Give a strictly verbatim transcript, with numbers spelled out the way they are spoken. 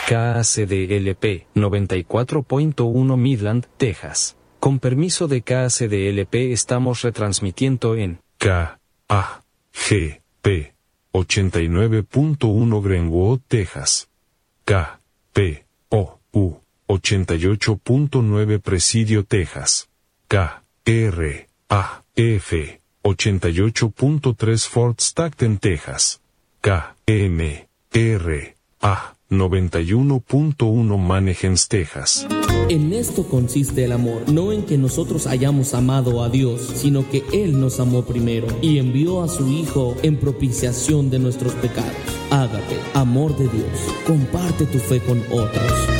K A C D L P noventa y cuatro punto uno Midland, Texas. Con permiso de K A C D L P estamos retransmitiendo en K A G P ochenta y nueve punto uno Greenwood, Texas. K P O U ochenta y ocho punto nueve Presidio, Texas. K R A F ochenta y ocho punto tres Fort Stockton, Texas. K M R A noventa y uno punto uno Manheim, Texas. En esto consiste el amor, no en que nosotros hayamos amado a Dios, sino que Él nos amó primero y envió a su Hijo en propiciación de nuestros pecados. Ágape, amor de Dios. Comparte tu fe con otros.